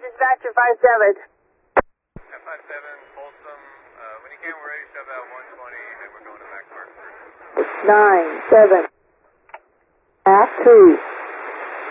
dispatcher 5-7. F57, Folsom. When you came, we're ready to shove out 120, and we're going to Mac Park. 9-7. Act 2.